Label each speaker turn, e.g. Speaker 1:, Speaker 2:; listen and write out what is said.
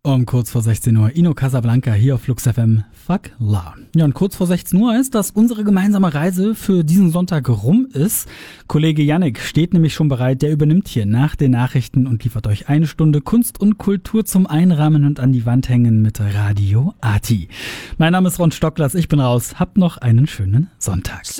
Speaker 1: Um kurz vor 16 Uhr Ino Casablanca hier auf Flux FM. Fuck La. Ja, und kurz vor 16 Uhr heißt, dass unsere gemeinsame Reise für diesen Sonntag rum ist. Kollege Yannick steht nämlich schon bereit. Der übernimmt hier nach den Nachrichten und liefert euch eine Stunde Kunst und Kultur zum Einrahmen und an die Wand hängen mit Radio Arti. Mein Name ist Ron Stocklers. Ich bin raus. Habt noch einen schönen Sonntag.